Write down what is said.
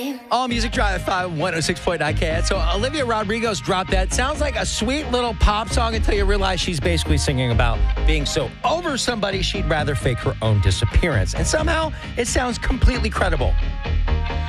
All Music Drive 5, 106.9 KS. So Olivia Rodrigo's dropped that. Sounds like a sweet little pop song until you realize she's basically singing about being so over somebody she'd rather fake her own disappearance. And somehow it sounds completely credible.